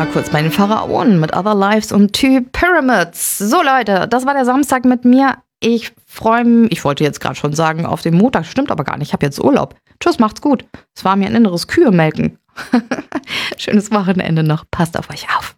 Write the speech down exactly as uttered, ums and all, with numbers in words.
kurz bei den Pharaonen mit Other Lives und Two Pyramids. So Leute, das war der Samstag mit mir. Ich freue mich, ich wollte jetzt gerade schon sagen, auf den Montag. Stimmt aber gar nicht, ich habe jetzt Urlaub. Tschüss, macht's gut. Es war mir ein inneres Kühe melken. Schönes Wochenende noch. Passt auf euch auf.